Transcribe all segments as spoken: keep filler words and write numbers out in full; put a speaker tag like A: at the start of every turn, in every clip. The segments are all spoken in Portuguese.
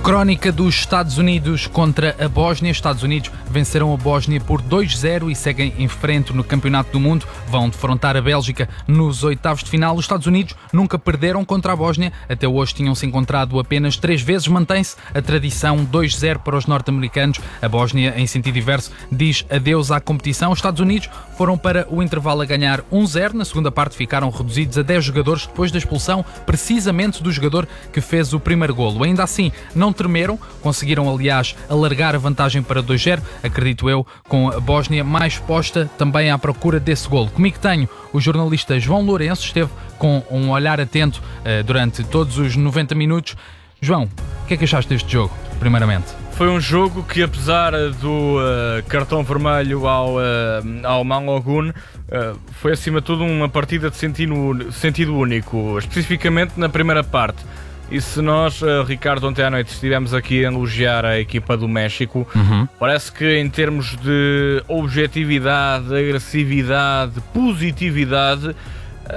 A: Crónica dos Estados Unidos contra a Bósnia. Estados Unidos venceram a Bósnia por dois a zero e seguem em frente no Campeonato do Mundo. Vão defrontar a Bélgica nos oitavos de final. Os Estados Unidos nunca perderam contra a Bósnia. Até hoje tinham-se encontrado apenas três vezes. Mantém-se a tradição dois a zero para os norte-americanos. A Bósnia, em sentido inverso, diz adeus à competição. Os Estados Unidos foram para o intervalo a ganhar um a zero. Na segunda parte ficaram reduzidos a dez jogadores depois da expulsão precisamente do jogador que fez o primeiro golo. Ainda assim, não tremeram, conseguiram aliás alargar a vantagem para dois a zero, acredito eu, com a Bósnia mais posta também à procura desse golo. Comigo tenho o jornalista João Lourenço, esteve com um olhar atento uh, durante todos os noventa minutos. João, o que é que achaste deste jogo, primeiramente?
B: Foi um jogo que, apesar do uh, cartão vermelho ao, uh, ao Balogun, uh, foi acima de tudo uma partida de sentido, sentido único, especificamente na primeira parte. E se nós, uh, Ricardo, ontem à noite estivemos aqui a elogiar a equipa do México, uhum. parece que em termos de objetividade, agressividade, positividade, uh,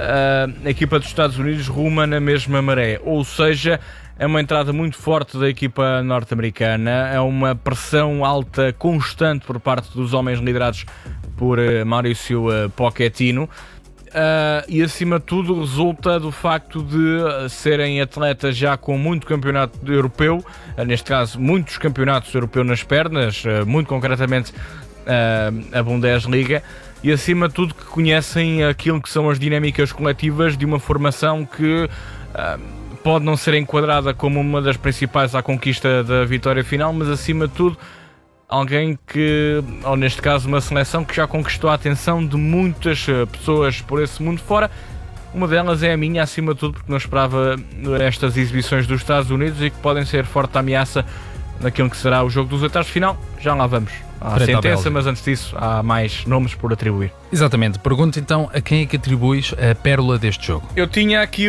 B: a equipa dos Estados Unidos ruma na mesma maré. Ou seja, é uma entrada muito forte da equipa norte-americana, é uma pressão alta constante por parte dos homens liderados por uh, Mauricio uh, Pochettino. Uh, e acima de tudo resulta do facto de uh, serem atletas já com muito campeonato europeu, uh, neste caso muitos campeonatos europeus nas pernas, uh, muito concretamente uh, a Bundesliga, e acima de tudo que conhecem aquilo que são as dinâmicas coletivas de uma formação que uh, pode não ser enquadrada como uma das principais à conquista da vitória final, mas acima de tudo alguém que, ou neste caso uma seleção que já conquistou a atenção de muitas pessoas por esse mundo fora. Uma delas é a minha, acima de tudo, porque não esperava estas exibições dos Estados Unidos e que podem ser forte ameaça naquilo que será o jogo dos oitavos de final. Já lá vamos à
A: Frente
B: sentença, mas antes disso há mais nomes por atribuir.
A: Exatamente. Pergunto então a quem é que atribuis a pérola deste jogo?
B: Eu tinha aqui